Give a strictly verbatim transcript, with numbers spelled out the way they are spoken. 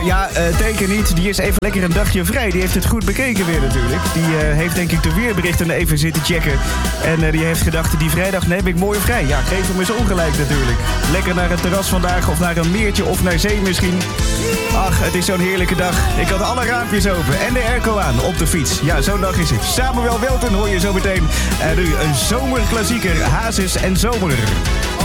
ja, uh, teken niet. Die is even lekker een dagje vrij. Die heeft het goed bekeken weer natuurlijk. Die uh, heeft denk ik de weerberichten even zitten checken. En uh, die heeft gedacht, die vrijdag nee, heb ik mooi vrij. Ja, geef hem eens ongelijk natuurlijk. Lekker naar het terras vandaag of naar een meertje of naar zee misschien. Ach, het is zo'n heerlijke dag. Ik had alle raampjes open en de airco aan op de fiets. Ja, zo'n dag is het. Samuel Welten hoor je zo meteen. En nu een zomerklassieker, Hazes en Zomer.